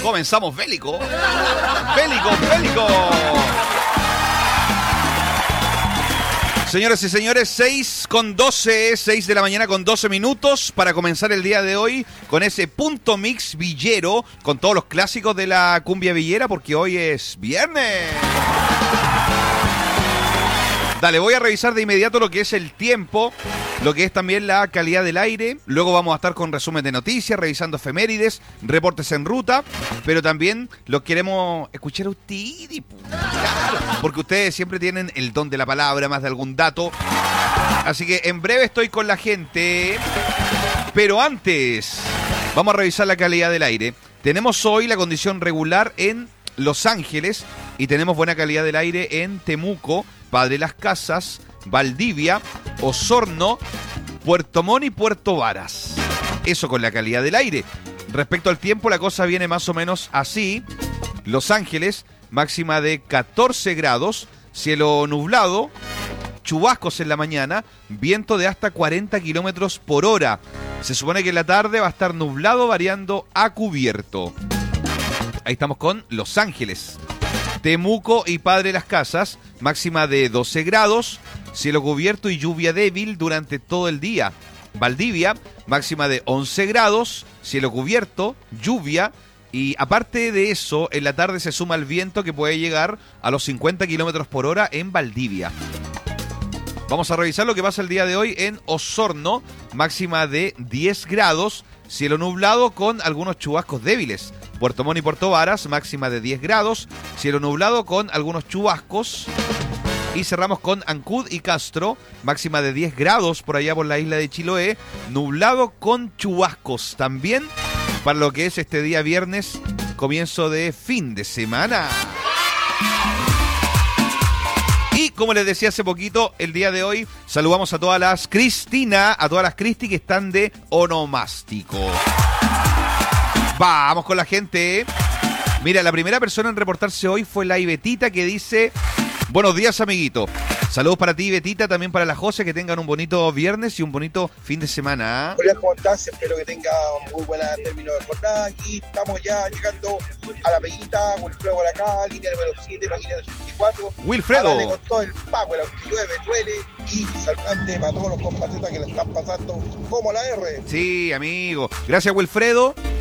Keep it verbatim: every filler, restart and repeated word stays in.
Comenzamos bélico. Bélico, bélico. Señoras y señores, seis con doce, seis de la mañana con doce minutos para comenzar el día de hoy con ese punto mix villero, con todos los clásicos de la cumbia villera, porque hoy es viernes. Dale, voy a revisar de inmediato lo que es el tiempo, lo que es también la calidad del aire. Luego vamos a estar con resumen de noticias, revisando efemérides, reportes en ruta, pero también lo queremos escuchar a ustedes, claro, porque ustedes siempre tienen el don de la palabra, más de algún dato. Así que en breve estoy con la gente, pero antes vamos a revisar la calidad del aire. Tenemos hoy la condición regular en Los Ángeles y tenemos buena calidad del aire en Temuco, Padre Las Casas, Valdivia, Osorno, Puerto Montt y Puerto Varas. Eso con la calidad del aire. Respecto al tiempo, la cosa viene más o menos así. Los Ángeles, máxima de catorce grados, cielo nublado, chubascos en la mañana, viento de hasta cuarenta kilómetros por hora. Se supone que en la tarde va a estar nublado, variando a cubierto. Ahí estamos con Los Ángeles. Temuco y Padre Las Casas, máxima de doce grados, cielo cubierto y lluvia débil durante todo el día. Valdivia, máxima de once grados, cielo cubierto, lluvia, y aparte de eso, en la tarde se suma el viento que puede llegar a los cincuenta kilómetros por hora en Valdivia. Vamos a revisar lo que pasa el día de hoy en Osorno, máxima de diez grados, cielo nublado con algunos chubascos débiles. Puerto Montt y Puerto Varas, máxima de diez grados, cielo nublado con algunos chubascos. Y cerramos con Ancud y Castro, máxima de diez grados por allá por la isla de Chiloé, nublado con chubascos también para lo que es este día viernes, comienzo de fin de semana. Y como les decía hace poquito, el día de hoy saludamos a todas las Cristina, a todas las Cristi que están de onomástico. Vamos con la gente. Mira, la primera persona en reportarse hoy fue la Ibetita, que dice: buenos días, amiguito. Saludos para ti, Ibetita, también para la José, que tengan un bonito viernes y un bonito fin de semana. Hola, ¿cómo estás? Espero que tenga un muy buen término de jornada. Aquí estamos ya llegando a la peguita. Wilfredo por acá, línea número siete, máquina ochenta y cuatro. Wilfredo. Dale con todo el pago, el aunque llueve, duele. Y saludante para todos los compatriotas que la están pasando como la R. Sí, amigo. Gracias, Wilfredo.